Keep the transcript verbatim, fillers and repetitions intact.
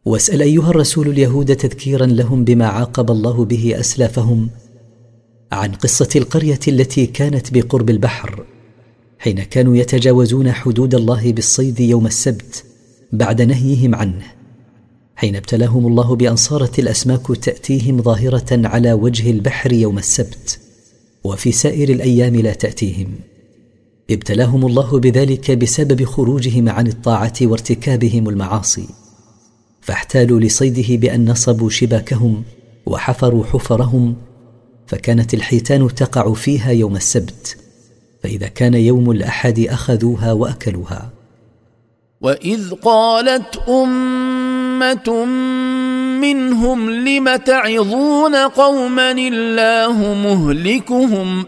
واسأل أيها الرسول اليهود تذكيرا لهم بما عاقب الله به أسلافهم عن قصة القرية التي كانت بقرب البحر، حين كانوا يتجاوزون حدود الله بالصيد يوم السبت بعد نهيهم عنه، حين ابتلاهم الله بأن صارت الأسماك تأتيهم ظاهرة على وجه البحر يوم السبت وفي سائر الأيام لا تأتيهم. ابتلاهم الله بذلك بسبب خروجهم عن الطاعة وارتكابهم المعاصي، فاحتالوا لصيده بأن نصبوا شباكهم وحفروا حفرهم، فكانت الحيتان تقع فيها يوم السبت، فإذا كان يوم الأحد أخذوها وأكلوها. وإذ قالت أمة منهم لم تعظون قوما الله مهلكهم